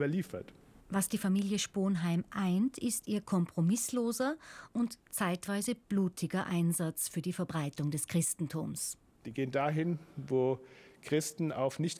überliefert. Was die Familie Sponheim eint, ist ihr kompromissloser und zeitweise blutiger Einsatz für die Verbreitung des Christentums. Die gehen dahin, wo Christen auf nicht